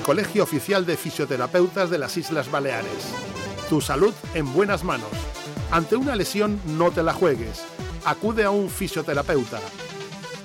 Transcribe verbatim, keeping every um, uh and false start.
Colegio Oficial de Fisioterapeutas de las Islas Baleares. Tu salud en buenas manos. Ante una lesión no te la juegues. Acude a un fisioterapeuta.